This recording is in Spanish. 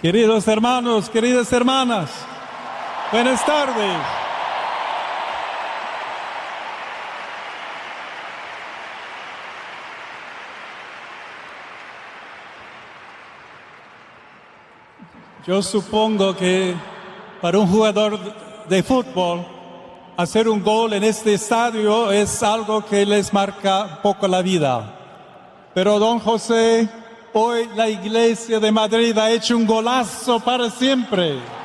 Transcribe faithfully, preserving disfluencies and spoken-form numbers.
Queridos hermanos, queridas hermanas, buenas tardes. Yo supongo que para un jugador de fútbol, hacer un gol en este estadio es algo que les marca un poco la vida. Pero don José, hoy la Iglesia de Madrid ha hecho un golazo para siempre.